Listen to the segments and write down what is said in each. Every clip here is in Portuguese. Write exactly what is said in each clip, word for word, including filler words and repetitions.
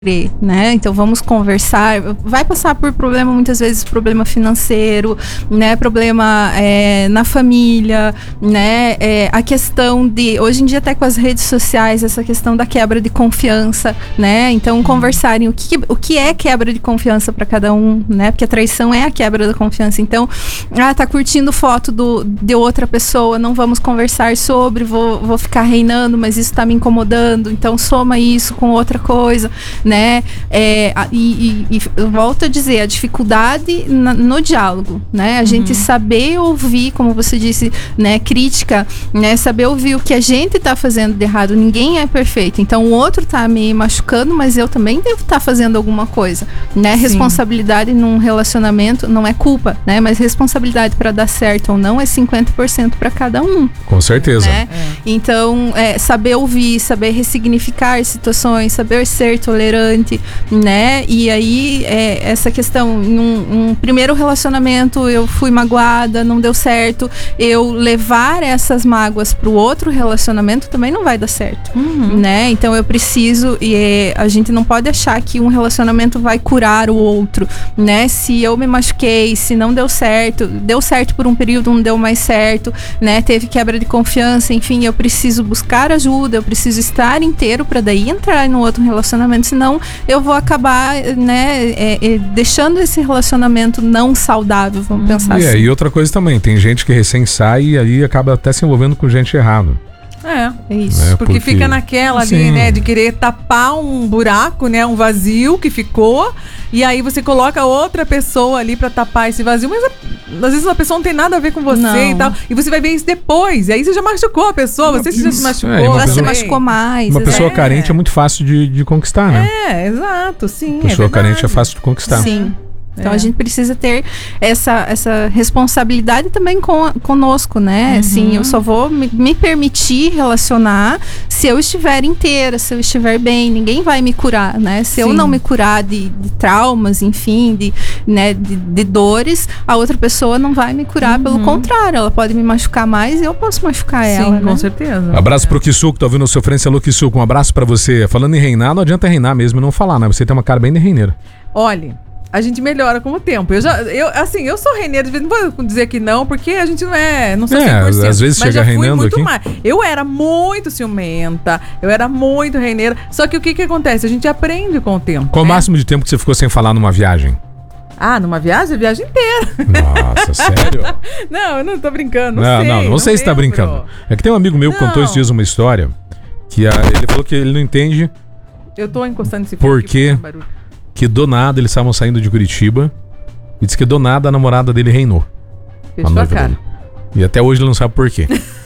né? Então vamos conversar. Vai passar por problema, muitas vezes problema financeiro, né? Problema é, na família, né? É, a questão de, hoje em dia até com as redes sociais, essa questão da quebra de confiança, né? Então conversarem o que, o que é quebra de confiança para cada um, né? Porque a traição é a quebra da confiança. Então, ah, tá curtindo foto do, de outra pessoa, não vamos conversar sobre, vou, vou ficar reinando, mas isso tá me incomodando, então soma isso com outra coisa, né? É, e, e, e volto a dizer, a dificuldade na, no diálogo, né? A uhum. gente saber ouvir, como você disse, né? Crítica, né? Saber ouvir o que a gente tá fazendo de errado. Ninguém é perfeito, então o outro tá me machucando, mas eu também devo estar tá fazendo alguma coisa, né? Sim. Responsabilidade num relacionamento não é culpa, né? Mas responsabilidade para dar certo ou não é cinquenta por cento para cada um. Com certeza. Né? É. Então, é, saber ouvir, saber ressignificar situações, saber ser tolerante, né? E aí, é, essa questão, em um, um primeiro relacionamento, eu fui magoada, não deu certo, eu levar essas mágoas pro outro relacionamento também não vai dar certo, uhum. né? Então, eu preciso, e é, a gente não pode achar que um relacionamento vai curar o outro, né? Se eu me machuquei, se não deu certo, deu certo por um período, não deu mais certo, né? Teve quebra de confiança, enfim, eu preciso buscar ajuda, eu preciso estar inteiro para daí entrar no outro relacionamento, senão eu vou acabar, né, é, é, deixando esse relacionamento não saudável, vamos uhum. pensar e assim. É, e outra coisa também, tem gente que recém sai e aí acaba até se envolvendo com gente errada. É, é isso. É, porque, porque fica naquela ali, sim. né, de querer tapar um buraco, né, um vazio que ficou, e aí você coloca outra pessoa ali pra tapar esse vazio, mas às vezes a pessoa não tem nada a ver com você não. e tal, e você vai ver isso depois, e aí você já machucou a pessoa, você já se machucou. É, ela pessoa, se machucou mais. Uma pessoa é. carente é muito fácil de, de conquistar, né? É, exato, sim. Pessoa é carente é fácil de conquistar. Sim. Então é. a gente precisa ter essa, essa responsabilidade também com, conosco, né? Uhum. Assim, eu só vou me, me permitir relacionar se eu estiver inteira, se eu estiver bem. Ninguém vai me curar, né? Se Sim. eu não me curar de, de traumas, enfim, de, né, de, de dores, a outra pessoa não vai me curar. Uhum. Pelo contrário, ela pode me machucar mais e eu posso machucar Sim, ela, com né? certeza. Abraço é. pro Kisuko, tá ouvindo a sofrência Alô Kisuko, um abraço pra você. Falando em reinar, não adianta reinar mesmo e não falar, né? Você tem uma cara bem de reineira. Olha, a gente melhora com o tempo. Eu já, eu, assim, eu sou reineira, não vou dizer que não, porque a gente não é, não sou cem por cento. É, às vezes mas chega já fui reinando muito aqui. mais. Eu era muito ciumenta, eu era muito reineira. Só que o que que acontece? A gente aprende com o tempo. Qual o né? máximo de tempo que você ficou sem falar numa viagem? Ah, numa viagem? A viagem inteira. Nossa, sério? Não, eu não tô brincando, não, não sei. Não, não, não sei se tá brincando. É que tem um amigo meu que não. contou esses dias uma história que a, ele falou que ele não entende. Eu tô encostando esse Por quê? Que do nada eles estavam saindo de Curitiba e disse que do nada a namorada dele reinou. Fechou a cara. Dele. E até hoje ele não sabe por quê.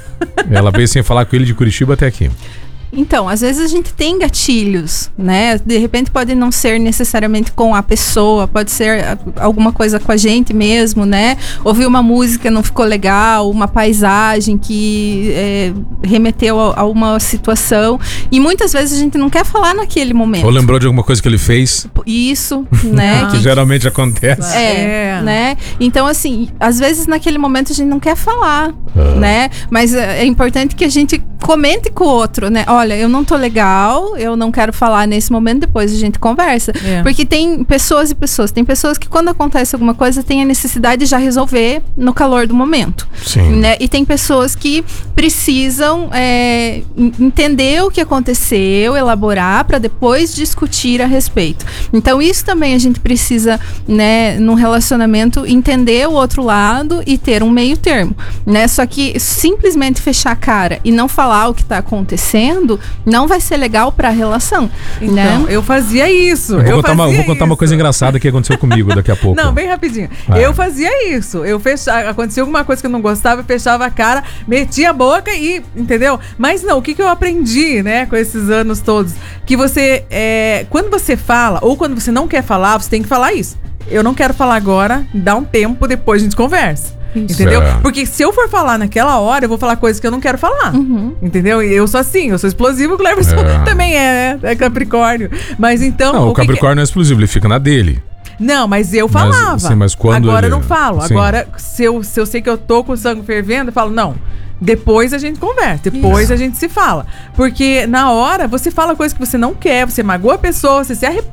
Ela veio sem falar com ele de Curitiba até aqui. Então, às vezes a gente tem gatilhos, né? De repente pode não ser necessariamente com a pessoa, pode ser alguma coisa com a gente mesmo, né? Ouvir uma música não ficou legal, uma paisagem que é, remeteu a, a uma situação. E muitas vezes a gente não quer falar naquele momento. Ou lembrou de alguma coisa que ele fez. Isso, né? que geralmente acontece. É, é, né? Então, assim, às vezes naquele momento a gente não quer falar, ah. né? Mas é, é importante que a gente comente com o outro, né? Olha, eu não tô legal, eu não quero falar nesse momento, depois a gente conversa. É. Porque tem pessoas e pessoas. Tem pessoas que quando acontece alguma coisa, tem a necessidade de já resolver no calor do momento. Sim. Né? E tem pessoas que precisam é, entender o que aconteceu, elaborar, para depois discutir a respeito. Então, isso também a gente precisa, né, num relacionamento, entender o outro lado e ter um meio termo. Né? Só que simplesmente fechar a cara e não falar o que está acontecendo não vai ser legal para a relação. Então, né? eu fazia isso. Eu vou eu contar, uma, vou contar isso. uma coisa engraçada que aconteceu comigo daqui a pouco. Não, bem rapidinho. Ah. Eu fazia isso. Eu fechava, acontecia alguma coisa que eu não gostava, eu fechava a cara, metia a boca e, entendeu? Mas não, o que, que eu aprendi, né, com esses anos todos? Que você, é, quando você fala, ou quando você não quer falar, você tem que falar isso. Eu não quero falar agora, dá um tempo, depois a gente conversa. Isso. Entendeu? É. Porque se eu for falar naquela hora, eu vou falar coisas que eu não quero falar. Uhum. Entendeu? E eu sou assim, eu sou explosivo, o Cleverson é. também é, né? É Capricórnio. Mas então... Não, o, o Capricórnio que que... não é explosivo, ele fica na dele. Não, mas eu Mas, falava. sim, mas quando Agora eu ele- não falo. sim. Agora, se eu, se eu sei que eu tô com o sangue fervendo, eu falo, não. Depois a gente conversa, depois Isso. a gente se fala. Porque na hora você fala coisas que você não quer, você magoa a pessoa, você se arrepende.